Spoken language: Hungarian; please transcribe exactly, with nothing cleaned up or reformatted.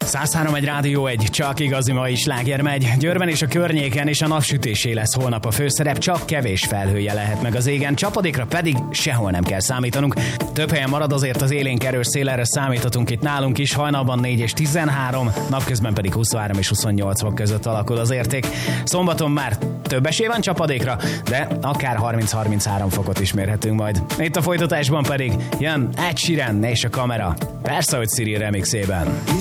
száz három egy Rádió egy, csak igazi mai sláger megy. Győrben és a környéken és a napsütésé lesz holnap a főszerep, csak kevés felhője lehet meg az égen, csapadékra pedig sehol nem kell számítanunk. Több helyen marad, azért az élénk erős szélre számíthatunk itt nálunk is, hajnalban négy és tizenhárom, napközben pedig huszonhárom és huszonnyolc fok között alakul az érték. Szombaton már több esély van csapadékra, de akár harminc-harminchárom fokot is mérhetünk majd. Itt a folytatásban pedig jön Ed Sheeran és a Kamera. Persze, hogy Siri remixében.